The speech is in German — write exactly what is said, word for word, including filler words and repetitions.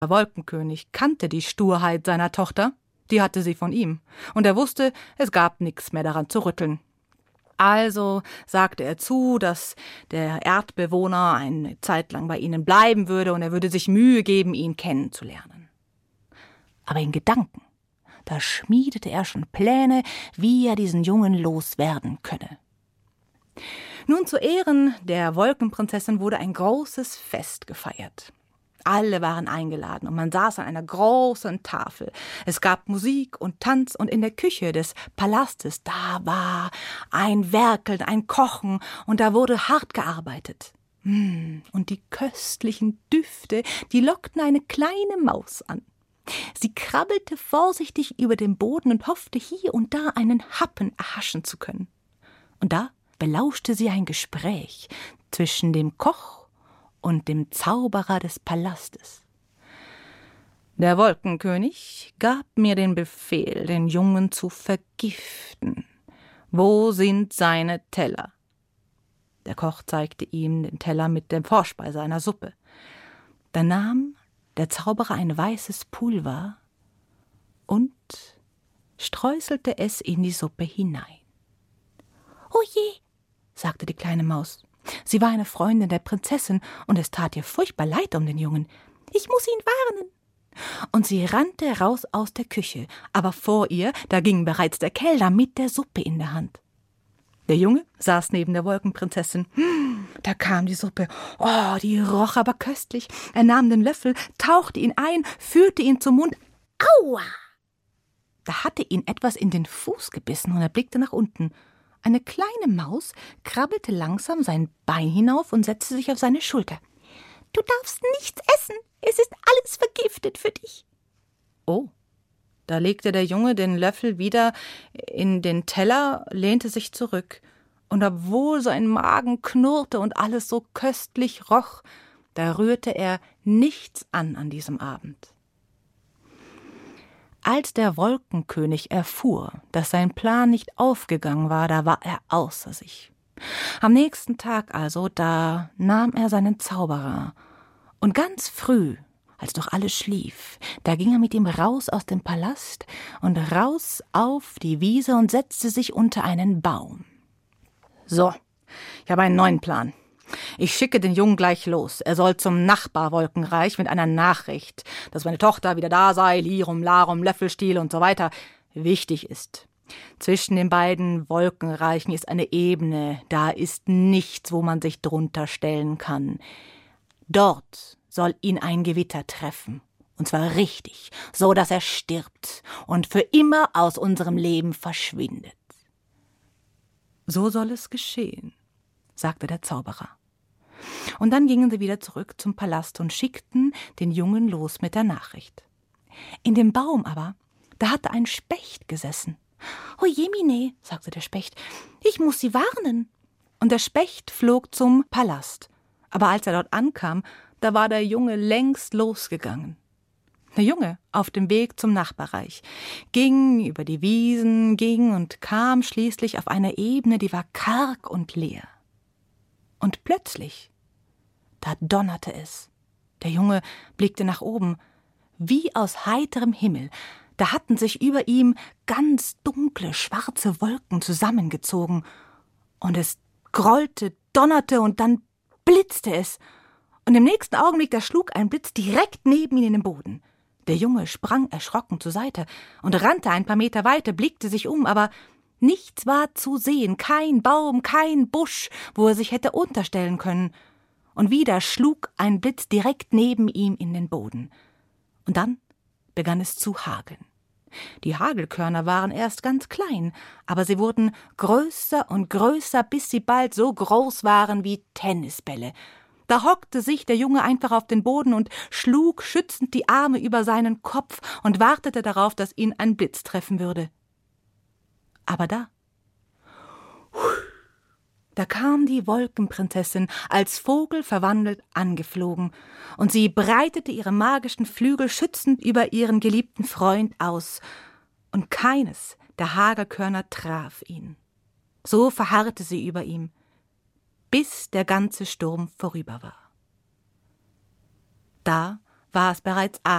Der Wolkenkönig kannte die Sturheit seiner Tochter, die hatte sie von ihm, und er wusste, es gab nichts mehr daran zu rütteln. Also sagte er zu, dass der Erdbewohner eine Zeit lang bei ihnen bleiben würde und er würde sich Mühe geben, ihn kennenzulernen. Aber in Gedanken, da schmiedete er schon Pläne, wie er diesen Jungen loswerden könne. Nun, zu Ehren der Wolkenprinzessin wurde ein großes Fest gefeiert. Alle waren eingeladen und man saß an einer großen Tafel. Es gab Musik und Tanz und in der Küche des Palastes, da war ein Werkeln, ein Kochen und da wurde hart gearbeitet. Und die köstlichen Düfte, die lockten eine kleine Maus an. Sie krabbelte vorsichtig über den Boden und hoffte, hier und da einen Happen erhaschen zu können. Und da belauschte sie ein Gespräch zwischen dem Koch und dem Zauberer des Palastes. Der Wolkenkönig gab mir den Befehl, den Jungen zu vergiften. Wo sind seine Teller? Der Koch zeigte ihm den Teller mit der Vorspeise einer Suppe. Da nahm der Zauberer ein weißes Pulver und streuselte es in die Suppe hinein. »Oh je«, sagte die kleine Maus. Sie war eine Freundin der Prinzessin, und es tat ihr furchtbar leid um den Jungen. »Ich muss ihn warnen.« Und sie rannte raus aus der Küche, aber vor ihr, da ging bereits der Kellner mit der Suppe in der Hand. Der Junge saß neben der Wolkenprinzessin. Hm, da kam die Suppe. Oh, die roch aber köstlich. Er nahm den Löffel, tauchte ihn ein, führte ihn zum Mund. Aua! Da hatte ihn etwas in den Fuß gebissen und er blickte nach unten. Eine kleine Maus krabbelte langsam sein Bein hinauf und setzte sich auf seine Schulter. »Du darfst nichts essen, es ist alles vergiftet für dich.« Oh, da legte der Junge den Löffel wieder in den Teller, lehnte sich zurück. Und obwohl sein Magen knurrte und alles so köstlich roch, da rührte er nichts an an diesem Abend. Als der Wolkenkönig erfuhr, dass sein Plan nicht aufgegangen war, da war er außer sich. Am nächsten Tag also, da nahm er seinen Zauberer und ganz früh, als doch alles schlief, da ging er mit ihm raus aus dem Palast und raus auf die Wiese und setzte sich unter einen Baum. »So, ich habe einen neuen Plan. Ich schicke den Jungen gleich los. Er soll zum Nachbarwolkenreich mit einer Nachricht, dass meine Tochter wieder da sei, Lirum, Larum, Löffelstiel und so weiter. Wichtig ist, zwischen den beiden Wolkenreichen ist eine Ebene, da ist nichts, wo man sich drunter stellen kann. Dort soll ihn ein Gewitter treffen, und zwar richtig, so dass er stirbt und für immer aus unserem Leben verschwindet.« »So soll es geschehen«, sagte der Zauberer. Und dann gingen sie wieder zurück zum Palast und schickten den Jungen los mit der Nachricht. In dem Baum aber, da hatte ein Specht gesessen. »Oh jemine«, sagte der Specht, »ich muss Sie warnen.« Und der Specht flog zum Palast. Aber als er dort ankam, da war der Junge längst losgegangen. Der Junge, auf dem Weg zum Nachbarreich, ging über die Wiesen, ging und kam schließlich auf eine Ebene, die war karg und leer. Und plötzlich, da donnerte es. Der Junge blickte nach oben, wie aus heiterem Himmel. Da hatten sich über ihm ganz dunkle, schwarze Wolken zusammengezogen. Und es grollte, donnerte und dann blitzte es. Und im nächsten Augenblick, da schlug ein Blitz direkt neben ihn in den Boden. Der Junge sprang erschrocken zur Seite und rannte ein paar Meter weiter, blickte sich um, aber nichts war zu sehen, kein Baum, kein Busch, wo er sich hätte unterstellen können. Und wieder schlug ein Blitz direkt neben ihm in den Boden. Und dann begann es zu hageln. Die Hagelkörner waren erst ganz klein, aber sie wurden größer und größer, bis sie bald so groß waren wie Tennisbälle. Da hockte sich der Junge einfach auf den Boden und schlug schützend die Arme über seinen Kopf und wartete darauf, dass ihn ein Blitz treffen würde. Aber da, da kam die Wolkenprinzessin als Vogel verwandelt angeflogen, und sie breitete ihre magischen Flügel schützend über ihren geliebten Freund aus, und keines der Hagelkörner traf ihn. So verharrte sie über ihm, bis der ganze Sturm vorüber war. Da war es bereits